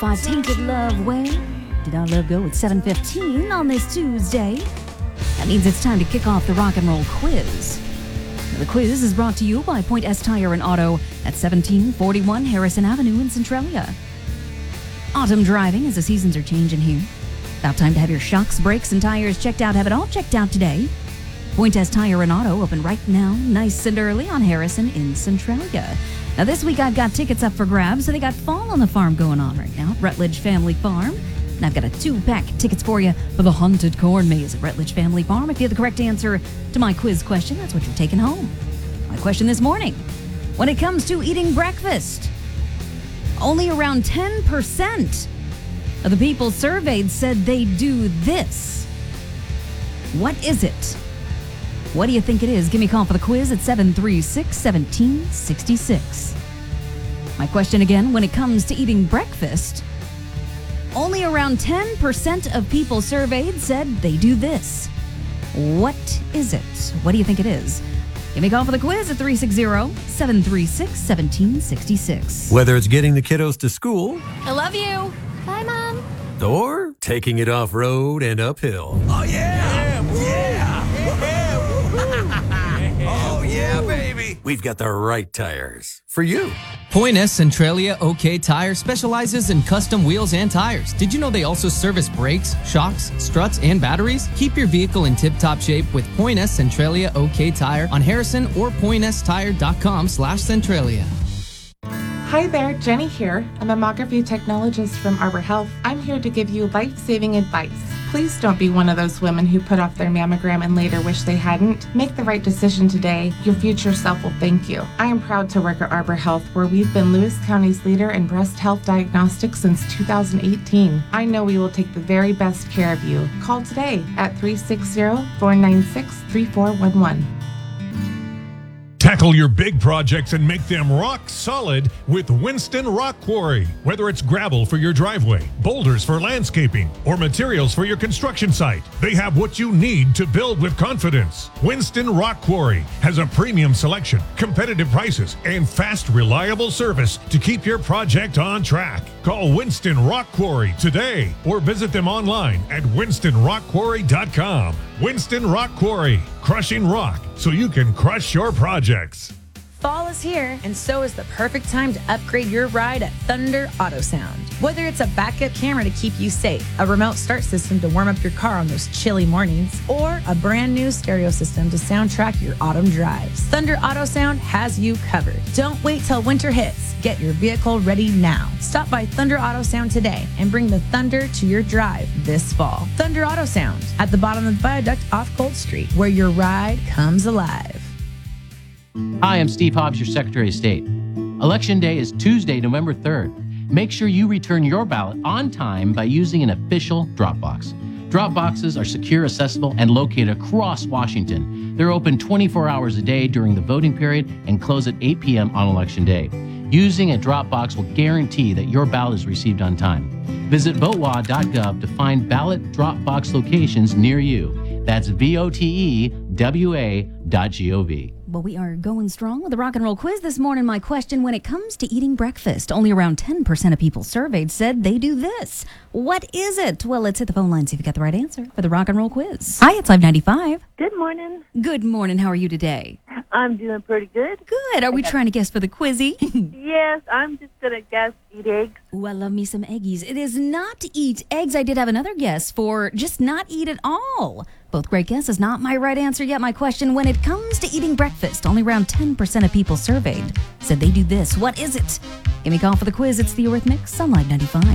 by Tainted Love Way. Did our love go at 7:15 on this Tuesday? That means it's time to kick off the rock and roll quiz. Now, the quiz is brought to you by Point S Tire and Auto at 1741 Harrison Avenue in Centralia. Autumn driving as the seasons are changing here. About time to have your shocks, brakes, and tires checked out. Have it all checked out today. Point S Tire and Auto open right now, nice and early on Harrison in Centralia. Now this week I've got tickets up for grabs, so they got Fall on the Farm going on right now, Rutledge Family Farm. And I've got a 2-pack tickets for you for the Haunted Corn Maze at Rutledge Family Farm. If you have the correct answer to my quiz question, that's what you're taking home. My question this morning, when it comes to eating breakfast, only around 10% of the people surveyed said they do this. What is it? What do you think it is? Give me a call for the quiz at 736-1766. My question again, when it comes to eating breakfast, only around 10% of people surveyed said they do this. What is it? What do you think it is? Give me a call for the quiz at 360-736-1766. Whether it's getting the kiddos to school, I love you. Bye, Mom. or taking it off-road and uphill. Oh, yeah! Yeah! Oh, yeah, baby! We've got the right tires for you. Point S Centralia OK Tire specializes in custom wheels and tires. Did you know they also service brakes, shocks, struts, and batteries? Keep your vehicle in tip-top shape with Point S Centralia OK Tire on Harrison or pointstire.com/Centralia. Hi there, Jenny here, a mammography technologist from Arbor Health. I'm here to give you life-saving advice. Please don't be one of those women who put off their mammogram and later wish they hadn't. Make the right decision today. Your future self will thank you. I am proud to work at Arbor Health, where we've been Lewis County's leader in breast health diagnostics since 2018. I know we will take the very best care of you. Call today at 360-496-3411. Tackle your big projects and make them rock solid with Winston Rock Quarry. Whether it's gravel for your driveway, boulders for landscaping, or materials for your construction site, they have what you need to build with confidence. Winston Rock Quarry has a premium selection, competitive prices, and fast, reliable service to keep your project on track. Call Winston Rock Quarry today or visit them online at winstonrockquarry.com. Winston Rock Quarry, crushing rock so you can crush your projects. Fall is here, and so is the perfect time to upgrade your ride at Thunder Auto Sound. Whether it's a backup camera to keep you safe, a remote start system to warm up your car on those chilly mornings, or a brand new stereo system to soundtrack your autumn drives, Thunder Auto Sound has you covered. Don't wait till winter hits. Get your vehicle ready now. Stop by Thunder Auto Sound today and bring the thunder to your drive this fall. Thunder Auto Sound at the bottom of the viaduct off Cold Street, where your ride comes alive. Hi, I'm Steve Hobbs, your Secretary of State. Election Day is Tuesday, November 3rd. Make sure you return your ballot on time by using an official drop box. Drop boxes are secure, accessible, and located across Washington. They're open 24 hours a day during the voting period and close at 8 p.m. on Election Day. Using a drop box will guarantee that your ballot is received on time. Visit votewa.gov to find ballot drop box locations near you. That's votewa.gov. Well, we are going strong with the rock and roll quiz this morning. My question, when it comes to eating breakfast, only around 10% of people surveyed said they do this. What is it? Well, let's hit the phone line, see if you got the right answer for the rock and roll quiz. Hi, it's 595. Good morning. Good morning. How are you today? I'm doing pretty good. Good. Are we trying to guess for the quizzy? Yes, I'm just going to guess eat eggs. Ooh, I love me some eggies. It is not to eat eggs. I did have another guess for just not eat at all. Both great guesses, not my right answer yet. My question, when it comes to eating breakfast, only around 10% of people surveyed said they do this. What is it? Give me a call for the quiz. It's the Eurythmics on Live 95.